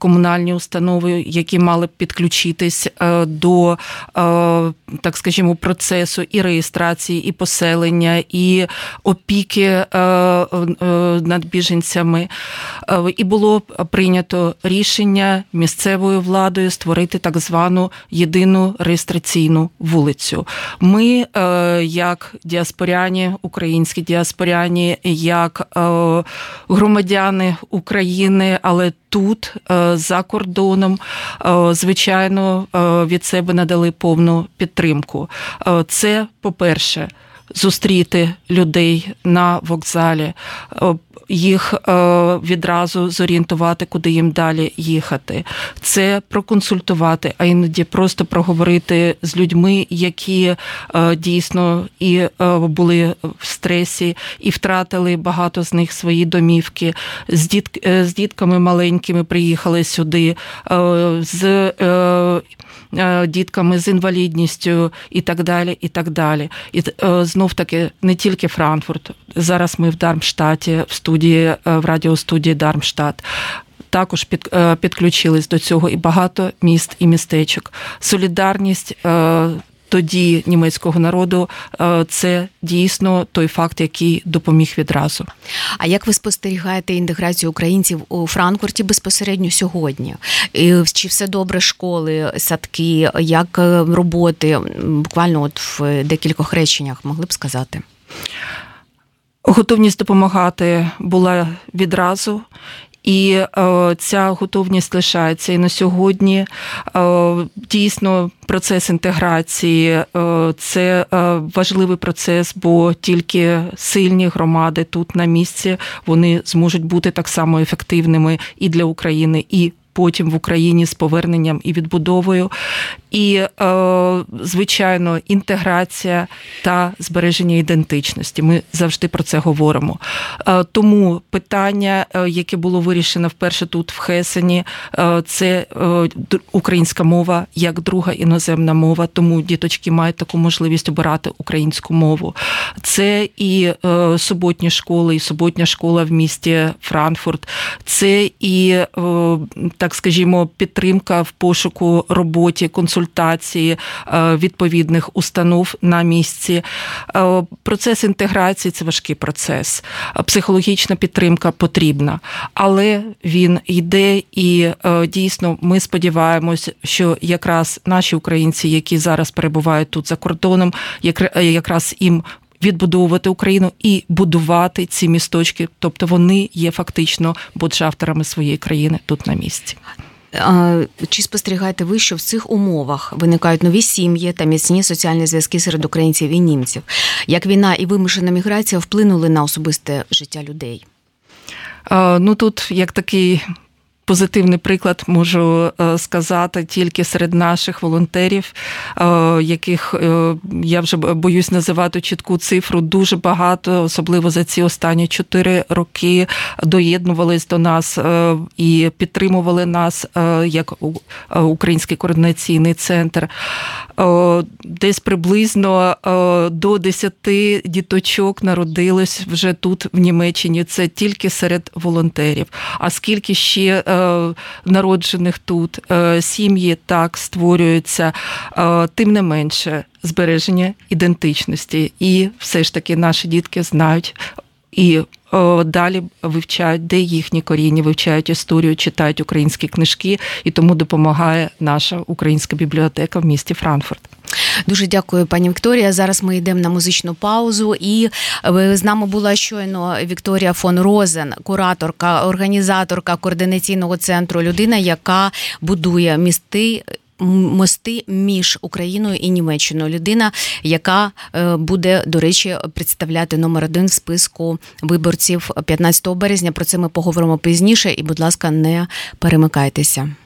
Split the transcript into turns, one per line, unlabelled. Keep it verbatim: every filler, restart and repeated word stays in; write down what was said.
комунальні установи, які мали б підключитись до, так скажімо, процесу і реєстрації, і поселення, і опіки над біженцями. І було прийнято рішення місцевою владою створити так звану єдину реєстраційну вулицю. Ми, як діаспоряні, українські діаспоряні, як громадяни України, але тут, за кордоном, звичайно, від себе надали повну підтримку. Це, по-перше, зустріти людей на вокзалі, їх відразу зорієнтувати, куди їм далі їхати. Це проконсультувати, а іноді просто проговорити з людьми, які дійсно і були в стресі, і втратили багато з них свої домівки. З, діт... з дітками маленькими приїхали сюди, з дітками з інвалідністю і так далі, і так далі. І знов-таки не тільки Франкфурт. Зараз ми в Дармштаті, в студії, в радіостудії Дармштат. Також під, підключились до цього і багато міст і містечок. Солідарність тоді німецького народу – це дійсно той факт, який допоміг відразу.
А як ви спостерігаєте інтеграцію українців у Франкфурті безпосередньо сьогодні? Чи все добре школи, садки, як роботи? Буквально от в декількох реченнях могли б сказати?
Готовність допомагати була відразу. І е, ця готовність лишається. І на сьогодні е, дійсно процес інтеграції е, – це е, важливий процес, бо тільки сильні громади тут на місці, вони зможуть бути так само ефективними і для України, і потім в Україні з поверненням і відбудовою. І, е, звичайно, інтеграція та збереження ідентичності. Ми завжди про це говоримо. Е, тому питання, яке було вирішено вперше тут, в Хесені, е, це е, українська мова як друга іноземна мова, тому діточки мають таку можливість обирати українську мову. Це і е, суботні школи, і суботня школа в місті Франкфурт. Це і, е, так скажімо, підтримка в пошуку роботі, консультації відповідних установ на місці. Процес інтеграції – це важкий процес. Психологічна підтримка потрібна, але він йде, і дійсно ми сподіваємось, що якраз наші українці, які зараз перебувають тут за кордоном, якраз їм відбудовувати Україну і будувати ці місточки, тобто вони є фактично боджавторами своєї країни тут на місці.
Чи спостерігаєте ви, що в цих умовах виникають нові сім'ї та міцні соціальні зв'язки серед українців і німців? Як війна і вимушена міграція вплинули на особисте життя людей?
Ну, тут як такий позитивний приклад можу сказати тільки серед наших волонтерів, яких я вже боюсь називати чітку цифру, дуже багато, особливо за ці останні чотири роки, доєднувались до нас і підтримували нас як Український координаційний центр. Десь приблизно до десяти діточок народилось вже тут, в Німеччині. Це тільки серед волонтерів. А скільки ще народжених тут сім'ї так створюються, тим не менше збереження ідентичності. І все ж таки наші дітки знають і далі вивчають, де їхні коріння, вивчають історію, читають українські книжки, і тому допомагає наша українська бібліотека в місті Франкфурт.
Дуже дякую, пані Вікторія. Зараз ми йдемо на музичну паузу. І з нами була щойно Вікторія фон Розен, кураторка, організаторка координаційного центру, людина, яка будує місти, мости між Україною і Німеччиною. Людина, яка буде, до речі, представляти номер один в списку виборців п'ятнадцятого березня. Про це ми поговоримо пізніше. І, будь ласка, не перемикайтеся.